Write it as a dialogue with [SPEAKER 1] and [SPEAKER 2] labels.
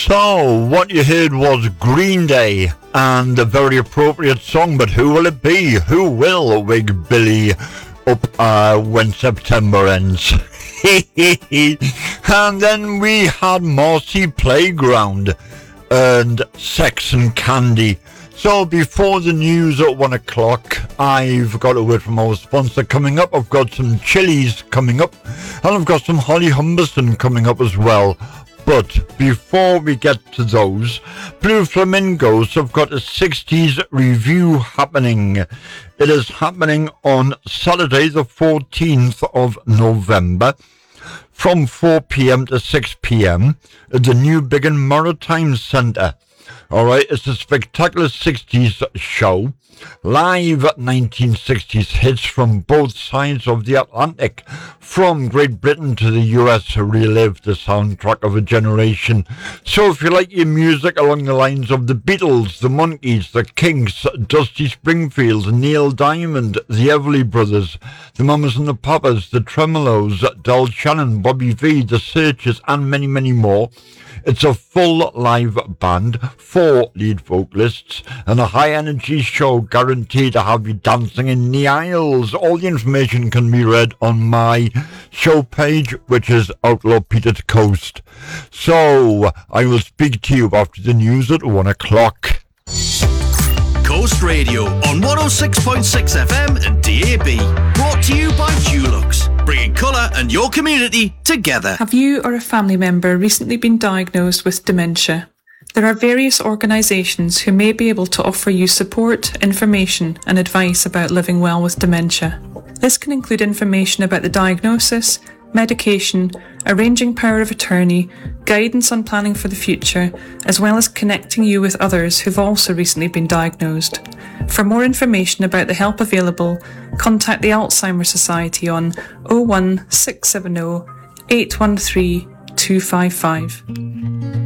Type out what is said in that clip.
[SPEAKER 1] So, what you heard was Green Day, and a very appropriate song, but who will it be? Who will wig Billy up when September ends? And then we had Marcy Playground and Sex and Candy. So before the news at 1 o'clock, I've got a word from our sponsor coming up. I've got some chilies coming up, and I've got some Holly Humberstone coming up as well. But before we get to those, Blue Flamingos have got a 60s review happening. It is happening on Saturday the 14th of November from 4 p.m. to 6 p.m. at the New Biggin Maritime Centre. Alright, it's a spectacular 60s show. Live 1960s hits from both sides of the Atlantic. From Great Britain to the US, relive the soundtrack of a generation. So if you like your music along the lines of the Beatles, the Monkees, the Kinks, Dusty Springfield, Neil Diamond, the Everly Brothers, the Mamas and the Papas, the Tremolos, Del Shannon, Bobby V, the Searchers, and many, many more, it's a full live band, 4 lead vocalists, and a high-energy show guaranteed to have you dancing in the aisles. All the information can be read on my show page, which is Outlaw Peter Coast. So, I will speak to you after the news at 1 o'clock.
[SPEAKER 2] Coast Radio on 106.6 FM and DAB. Brought to you by Dulux, bringing colour and your community together.
[SPEAKER 3] Have you or a family member recently been diagnosed with dementia? There are various organisations who may be able to offer you support, information and advice about living well with dementia. This can include information about the diagnosis, medication, arranging power of attorney, guidance on planning for the future, as well as connecting you with others who've also recently been diagnosed. For more information about the help available, contact the Alzheimer's Society on 01670 813 255.